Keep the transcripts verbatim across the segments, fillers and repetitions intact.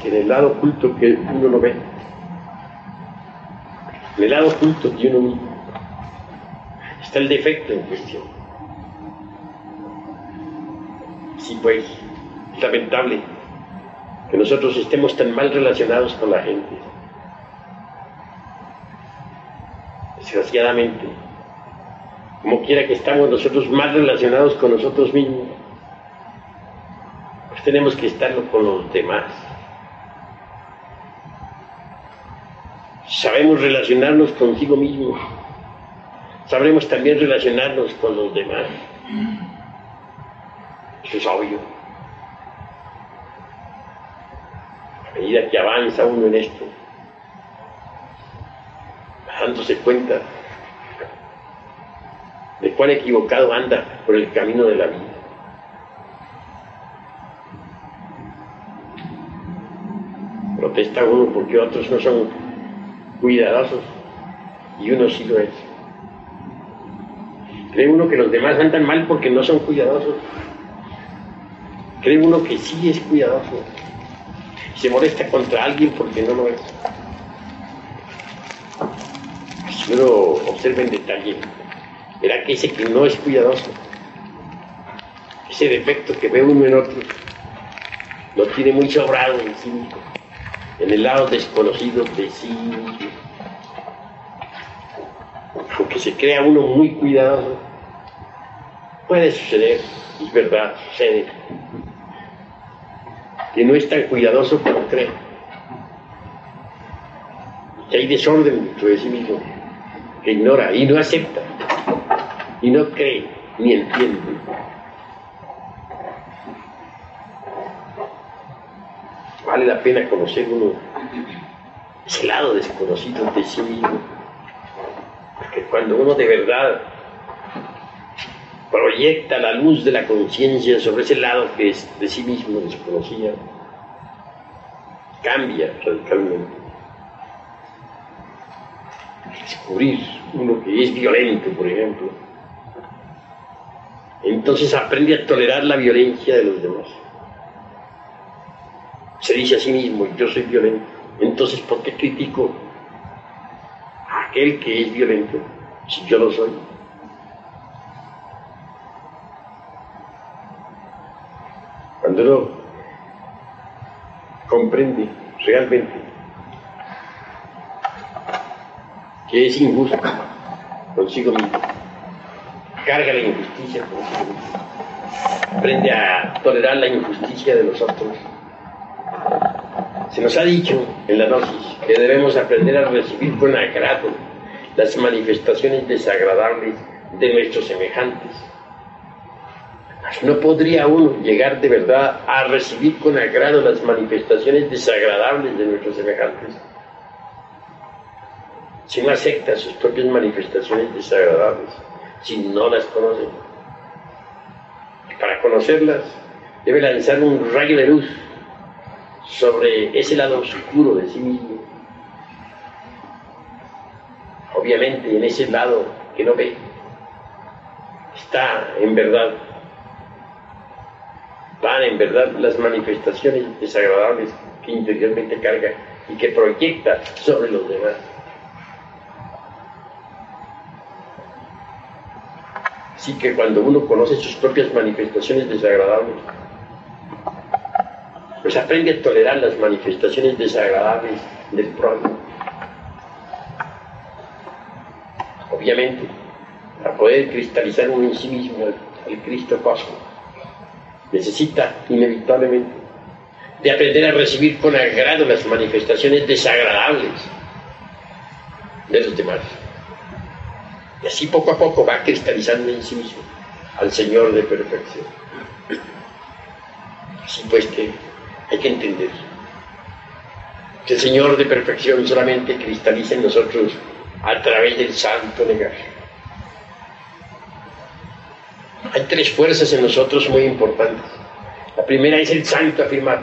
que en el lado oculto que uno no ve, en el lado oculto de uno mismo, está el defecto en cuestión. Sí, pues, es lamentable que nosotros estemos tan mal relacionados con la gente. Desgraciadamente, como quiera que estamos nosotros mal relacionados con nosotros mismos, pues tenemos que estarlo con los demás. Sabemos relacionarnos consigo mismos, sabremos también relacionarnos con los demás. Eso es obvio. A medida que avanza uno en esto, dándose cuenta de cuán equivocado anda por el camino de la vida. Protesta uno porque otros no son cuidadosos y uno sí lo es. Cree uno que los demás andan mal porque no son cuidadosos. Cree uno que sí es cuidadoso. Se molesta contra alguien porque no lo es. Si uno observa en detalle, verá que ese que no es cuidadoso, ese defecto que ve uno en otro, lo tiene muy sobrado en sí mismo, en el lado desconocido de sí mismo. Aunque se crea uno muy cuidadoso, puede suceder, es verdad, sucede, que no es tan cuidadoso como cree, que hay desorden dentro de sí mismo, que ignora y no acepta, y no cree ni entiende. Vale la pena conocer uno ese lado desconocido de sí mismo, porque cuando uno de verdad proyecta la luz de la conciencia sobre ese lado que es de sí mismo desconocida, cambia radicalmente. Descubrir uno que es violento, por ejemplo, entonces aprende a tolerar la violencia de los demás. Se dice a sí mismo, yo soy violento, entonces ¿por qué critico a aquel que es violento si yo lo soy? Cuando uno comprende realmente que es injusto consigo mismo, carga la injusticia consigo mismo, aprende a tolerar la injusticia de los otros. Se nos ha dicho en la gnosis que debemos aprender a recibir con agrado las manifestaciones desagradables de nuestros semejantes. No podría uno llegar de verdad a recibir con agrado las manifestaciones desagradables de nuestros semejantes si no acepta sus propias manifestaciones desagradables, si no las conoce. Y para conocerlas debe lanzar un rayo de luz sobre ese lado oscuro de sí mismo. Obviamente en ese lado que no ve está en verdad van en verdad las manifestaciones desagradables que interiormente carga y que proyecta sobre los demás. Así que cuando uno conoce sus propias manifestaciones desagradables, pues aprende a tolerar las manifestaciones desagradables del prójimo. Obviamente, para poder cristalizar uno en sí mismo el, el Cristo cósmico, necesita inevitablemente de aprender a recibir con agrado las manifestaciones desagradables de los demás. Y así poco a poco va cristalizando en sí mismo al Señor de perfección. Así pues que hay que entender que el Señor de perfección solamente cristaliza en nosotros a través del santo negar. Hay tres fuerzas en nosotros muy importantes. La primera es el santo afirmar.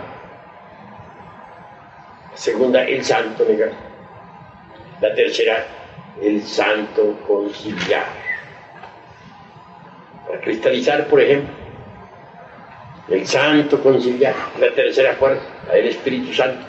La segunda, el santo negar. La tercera, el santo conciliar. Para cristalizar, por ejemplo, el santo conciliar, la tercera fuerza, el Espíritu Santo.